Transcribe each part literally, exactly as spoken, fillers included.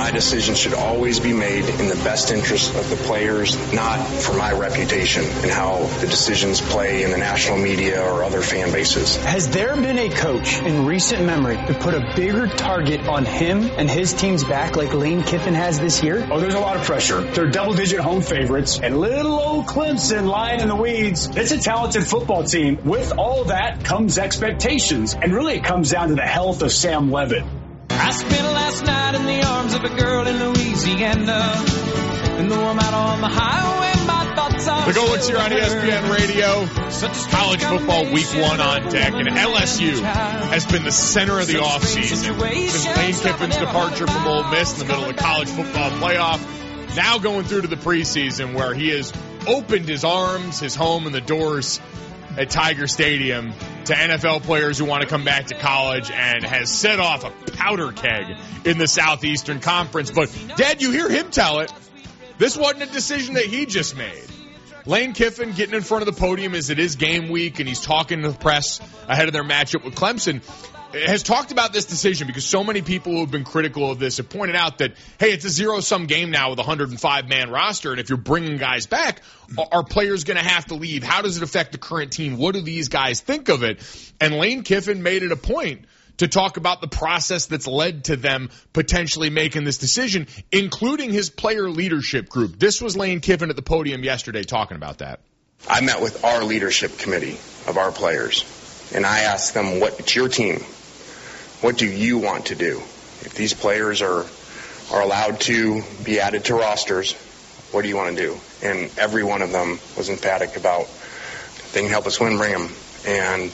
my decisions should always be made in the best interest of the players, not for my reputation and how the decisions play in the national media or other fan bases. Has there been a coach in recent memory who put a bigger target on him and his team's back like Lane Kiffin has this year? Oh, there's a lot of pressure. They're double-digit home favorites, and little old Clemson lying in the weeds. It's a talented football team. With all that comes expectations, and really it comes down to the health of Sam Levitt. I spent last night in the arms of a girl in Louisiana, and though I'm out on the highway, my thoughts are The Goldwicks here on E S P N Radio. College football week one on deck, and L S U has been the center of the offseason since Lane Kiffin's departure from Ole Miss in the middle of the college football playoff. Now going through to the preseason where he has opened his arms, his home, and the doors at Tiger Stadium to N F L players who want to come back to college, and has set off a powder keg in the Southeastern Conference. But, Dad, you hear him tell it. This wasn't a decision that he just made. Lane Kiffin getting in front of the podium as it is game week, and he's talking to the press ahead of their matchup with Clemson, has talked about this decision because so many people who have been critical of this have pointed out that, hey, it's a zero-sum game now with a one hundred five man roster, and if you're bringing guys back, are players going to have to leave? How does it affect the current team? What do these guys think of it? And Lane Kiffin made it a point to talk about the process that's led to them potentially making this decision, including his player leadership group. This was Lane Kiffin at the podium yesterday talking about that. I met with our leadership committee of our players, and I asked them, what, it's your team. What do you want to do? If these players are are allowed to be added to rosters, what do you want to do? And every one of them was emphatic about, if they can help us win, bring them. And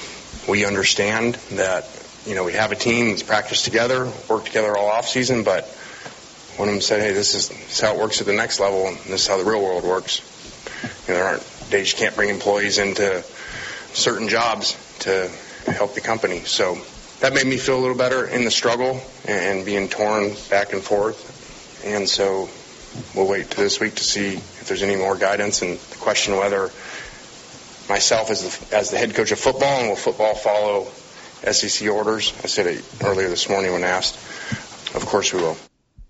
we understand that, you know, we have a team that's practiced together, worked together all off season, but one of them said, hey, this is, this is how it works at the next level, and this is how the real world works. You know, there aren't days you can't bring employees into certain jobs to help the company. So that made me feel a little better in the struggle and being torn back and forth. And so we'll wait to this week to see if there's any more guidance, and the question whether myself as the, as the head coach of football, and will football follow S E C orders. I said it earlier this morning when asked. Of course we will.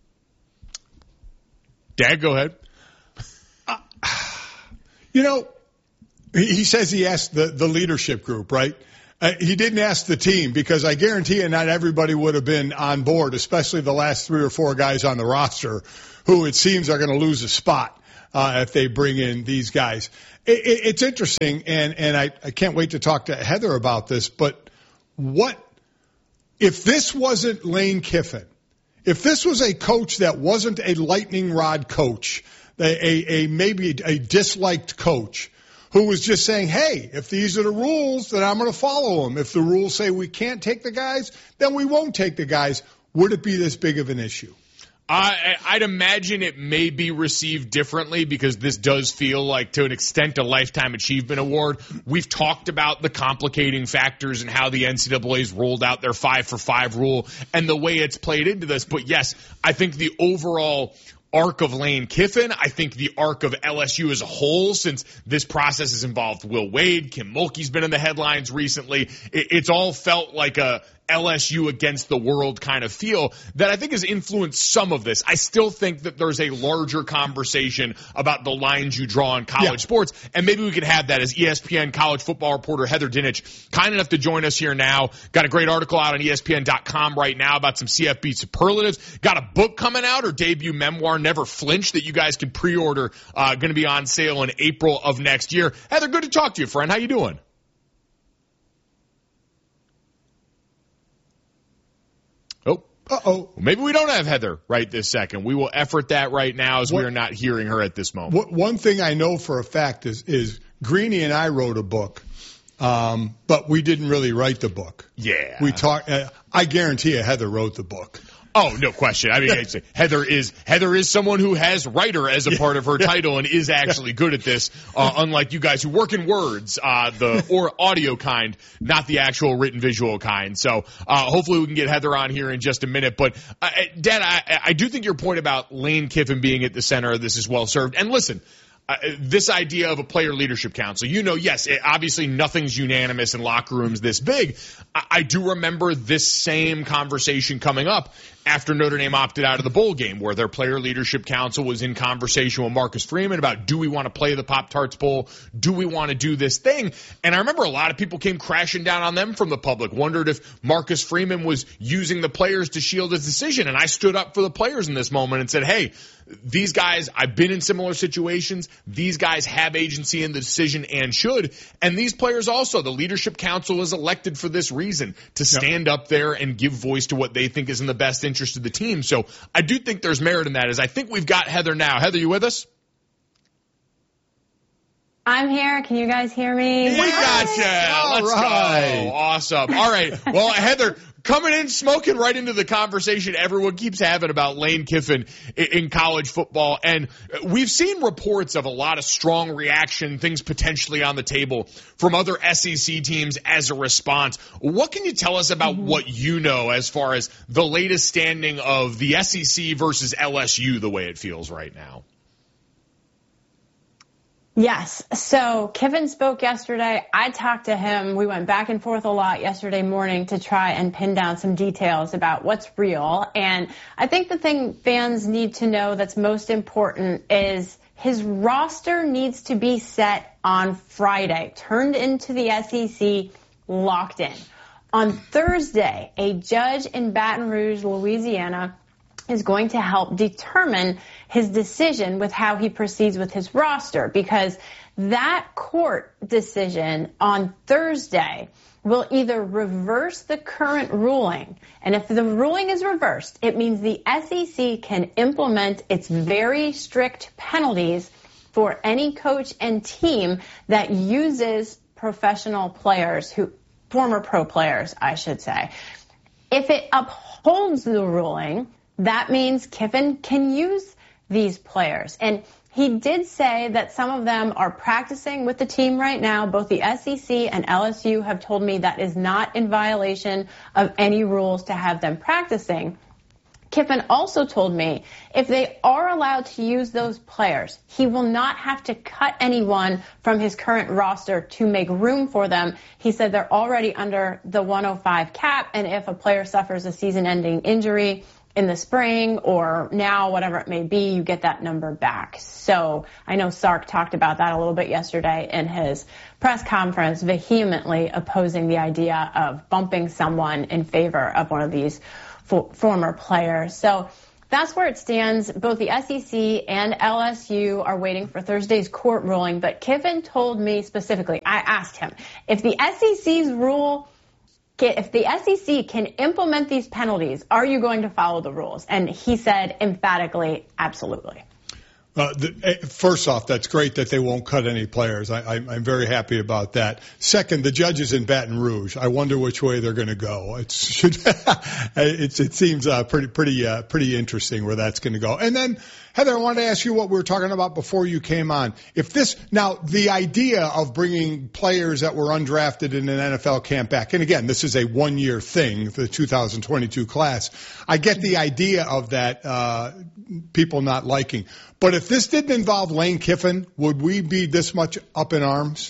Dad, go ahead. Uh, you know, he, he says he asked the, the leadership group, right? Uh, he didn't ask the team, because I guarantee you not everybody would have been on board, especially the last three or four guys on the roster who it seems are going to lose a spot uh, if they bring in these guys. It, it, it's interesting, and, and I, I can't wait to talk to Heather about this, but what if this wasn't Lane Kiffin? If this was a coach that wasn't a lightning rod coach, a, a, a maybe a disliked coach, who was just saying, hey, if these are the rules, then I'm going to follow them. If the rules say we can't take the guys, then we won't take the guys. Would it be this big of an issue? I, I'd imagine it may be received differently, because this does feel like, to an extent, a Lifetime Achievement Award. We've talked about the complicating factors and how the N C double A's rolled out their five for five rule and the way it's played into this. But, yes, I think the overall arc of Lane Kiffin, I think the arc of L S U as a whole, since this process has involved Will Wade, Kim Mulkey's been in the headlines recently, it, it's all felt like a L S U against the world kind of feel that I think has influenced some of this. I still think that there's a larger conversation about the lines you draw in college yeah. sports, and maybe we could have that as E S P N college football reporter Heather Dinich, kind enough to join us here now. Got a great article out on E S P N dot com right now about some C F B superlatives. Got a book coming out, her debut memoir, Never Flinch, that you guys can pre-order, uh, going to be on sale in April of next year. Heather, good to talk to you, friend. How you doing? Uh-oh. Maybe we don't have Heather right this second. We will effort that right now, as what, we are not hearing her at this moment. What, one thing I know for a fact is, is Greeny and I wrote a book, um, but we didn't really write the book. Yeah. We talk, uh, I guarantee you Heather wrote the book. Oh, no question. I mean, Heather is Heather is someone who has writer as a part of her title and is actually good at this, uh, unlike you guys who work in words, uh, the or audio kind, not the actual written visual kind. So uh, hopefully we can get Heather on here in just a minute. But, uh, Dad, I, I do think your point about Lane Kiffin being at the center of this is well served. And listen, uh, this idea of a player leadership council. You know, yes, it, obviously nothing's unanimous in locker rooms this big. I, I do remember this same conversation coming up after Notre Dame opted out of the bowl game, where their player leadership council was in conversation with Marcus Freeman about, do we want to play the Pop-Tarts Bowl? Do we want to do this thing? And I remember a lot of people came crashing down on them from the public, wondered if Marcus Freeman was using the players to shield his decision. And I stood up for the players in this moment and said, hey, these guys, I've been in similar situations. These guys have agency in the decision and should. And these players also, the leadership council is elected for this reason, to stand yep. up there and give voice to what they think is in the best interest of the team. So I do think there's merit in that. As I think we've got Heather now. Heather, you with us? I'm here. Can you guys hear me? We got you. Let's right. go. Awesome. All right. Well, Heather, coming in, smoking right into the conversation everyone keeps having about Lane Kiffin in college football. And we've seen reports of a lot of strong reaction, things potentially on the table from other S E C teams as a response. What can you tell us about mm-hmm. what you know as far as the latest standing of the S E C versus L S U, the way it feels right now? Yes. So Kiffin spoke yesterday. I talked to him. We went back and forth a lot yesterday morning to try and pin down some details about what's real. And I think the thing fans need to know that's most important is his roster needs to be set on Friday, turned into the S E C, locked in. On Thursday, a judge in Baton Rouge, Louisiana, is going to help determine his decision with how he proceeds with his roster, because that court decision on Thursday will either reverse the current ruling, and if the ruling is reversed, it means the S E C can implement its very strict penalties for any coach and team that uses professional players, who former pro players, I should say. If it upholds the ruling, that means Kiffin can use these players. And he did say that some of them are practicing with the team right now. Both the S E C and L S U have told me that is not in violation of any rules to have them practicing. Kiffin also told me if they are allowed to use those players, he will not have to cut anyone from his current roster to make room for them. He said they're already under the one oh five cap, and if a player suffers a season-ending injury in the spring or now, whatever it may be, you get that number back. So I know Sark talked about that a little bit yesterday in his press conference, vehemently opposing the idea of bumping someone in favor of one of these fo- former players. So that's where it stands. Both the S E C and L S U are waiting for Thursday's court ruling, but Kiffin told me specifically, I asked him, if the S E C's rule If the S E C can implement these penalties, are you going to follow the rules? And he said emphatically, absolutely. Uh, the, first off, that's great that they won't cut any players. I, I, I'm very happy about that. Second, the judges in Baton Rouge. I wonder which way they're going to go. It should. it's, it seems uh, pretty, pretty, uh, pretty interesting where that's going to go. And then, Heather, I wanted to ask you what we were talking about before you came on. If this now, the idea of bringing players that were undrafted in an N F L camp back, and again, this is a one-year thing, the two thousand twenty-two class. I get the idea of that. Uh, people not liking. But if this didn't involve Lane Kiffin, would we be this much up in arms?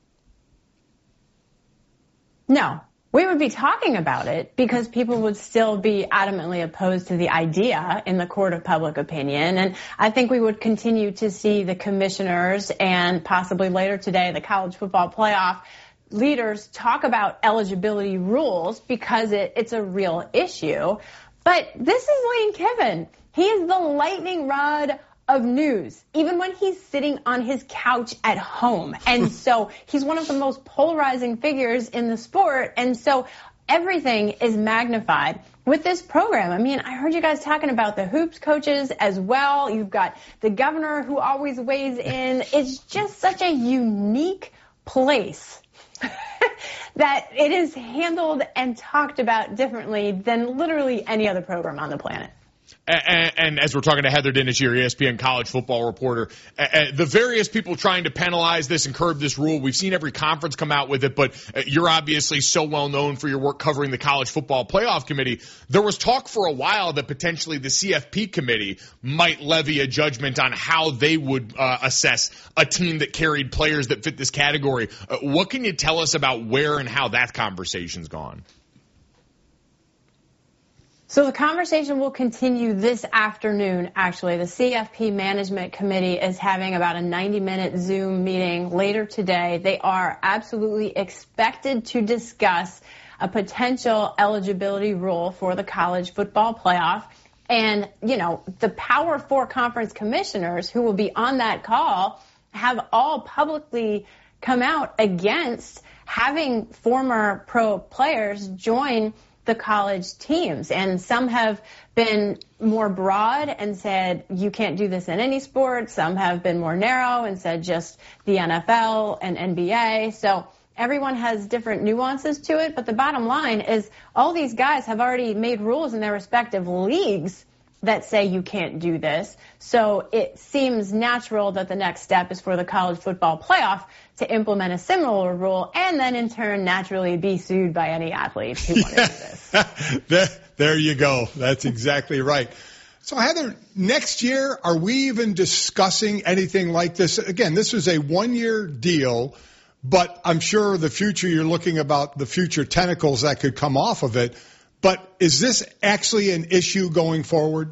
No. We would be talking about it because people would still be adamantly opposed to the idea in the court of public opinion. And I think we would continue to see the commissioners and possibly later today the college football playoff leaders talk about eligibility rules because it, it's a real issue. But this is Lane Kiffin. He is the lightning rod of news, even when he's sitting on his couch at home. And so he's one of the most polarizing figures in the sport. And so everything is magnified with this program. I mean, I heard you guys talking about the hoops coaches as well. You've got the governor who always weighs in. It's just such a unique place that it is handled and talked about differently than literally any other program on the planet. And, and as we're talking to Heather Dinich here, E S P N college football reporter, uh, the various people trying to penalize this and curb this rule, we've seen every conference come out with it, but uh, you're obviously so well known for your work covering the College Football Playoff Committee. There was talk for a while that potentially the C F P committee might levy a judgment on how they would uh, assess a team that carried players that fit this category. Uh, what can you tell us about where and how that conversation's gone? So the conversation will continue this afternoon, actually. The C F P Management Committee is having about a ninety minute Zoom meeting later today. They are absolutely expected to discuss a potential eligibility rule for the college football playoff. And, you know, the Power Four conference commissioners who will be on that call have all publicly come out against having former pro players join the college teams. And some have been more broad and said you can't do this in any sport. Some have been more narrow and said just the N F L and N B A. So everyone has different nuances to it. But the bottom line is all these guys have already made rules in their respective leagues that say you can't do this. So it seems natural that the next step is for the college football playoff to implement a similar rule and then in turn naturally be sued by any athletes who want to do this. there, there you go. That's exactly right. So Heather, next year, are we even discussing anything like this? Again, this was a one-year deal, but I'm sure the future, you're looking about the future tentacles that could come off of it. But is this actually an issue going forward?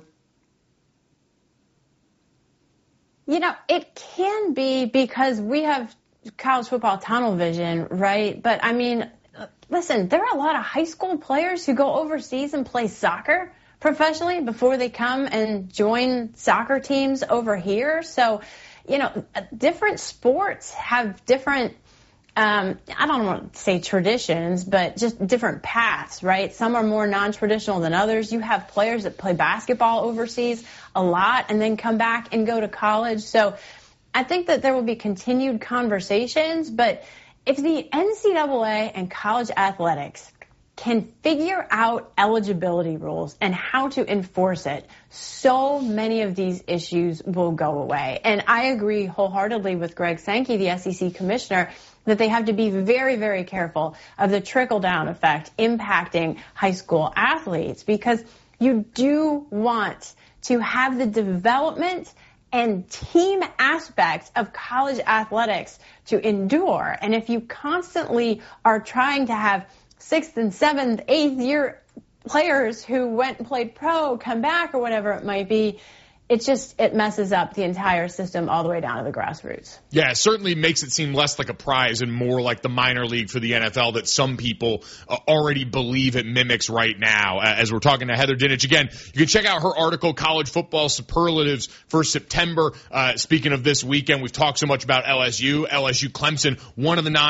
You know, it can be because we have college football tunnel vision, right? But, I mean, listen, there are a lot of high school players who go overseas and play soccer professionally before they come and join soccer teams over here. So, you know, different sports have different Um, I don't want to say traditions, but just different paths, right? Some are more non-traditional than others. You have players that play basketball overseas a lot and then come back and go to college. So I think that there will be continued conversations, but if the N C double A and college athletics can figure out eligibility rules and how to enforce it, so many of these issues will go away. And I agree wholeheartedly with Greg Sankey, the S E C commissioner, that they have to be very, very careful of the trickle-down effect impacting high school athletes, because you do want to have the development and team aspects of college athletics to endure. And if you constantly are trying to have sixth and seventh, eighth year players who went and played pro come back or whatever it might be, it just, it messes up the entire system all the way down to the grassroots. Yeah, it certainly makes it seem less like a prize and more like the minor league for the N F L that some people uh, already believe it mimics right now. Uh, as we're talking to Heather Dinich again, you can check out her article, College Football Superlatives for September. Uh, speaking of this weekend, we've talked so much about L S U, L S U Clemson, one of the non